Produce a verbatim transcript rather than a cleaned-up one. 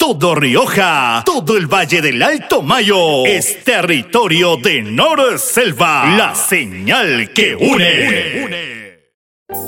todo Rioja, todo el Valle del Alto Mayo es territorio de Nor Selva, la señal que une. une, une.